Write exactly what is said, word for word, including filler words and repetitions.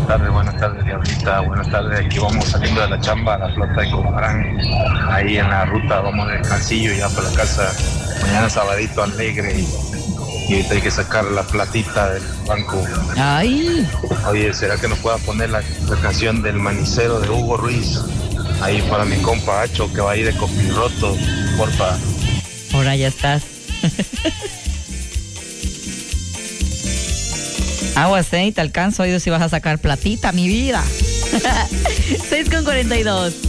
tardes, buenas tardes, Diablita, buenas tardes. Aquí vamos saliendo de la chamba, la flota de Comarán, ahí en la ruta, vamos de descansillo ya para la casa. Mañana sabadito alegre y, y ahorita hay que sacar la platita del banco. Ay. Oye, ¿será que nos pueda poner la, la canción del manicero de Hugo Ruiz? Ahí para mi compa Hacho, que va a ir de copiloto, porfa. Ahora ya estás. Aguas, ¿eh? Te alcanzo, oído, si vas a sacar platita, mi vida. seis con cuarenta y dos.